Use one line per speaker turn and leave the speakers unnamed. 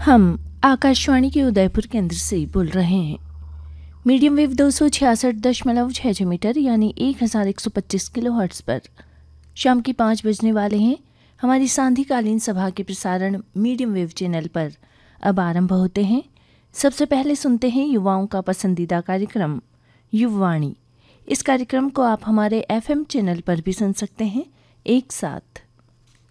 हम आकाशवाणी के उदयपुर केंद्र से बोल रहे हैं। मीडियम वेव 266.6 मीटर यानी 1125 किलोहर्ट्ज़ पर शाम के 5 बजने वाले हैं। हमारी सांध्यकालीन सभा के प्रसारण मीडियम वेव चैनल पर अब आरंभ होते हैं। सबसे पहले सुनते हैं युवाओं का पसंदीदा कार्यक्रम युववाणी। इस कार्यक्रम को आप हमारे FM चैनल पर भी सुन सकते हैं। एक साथ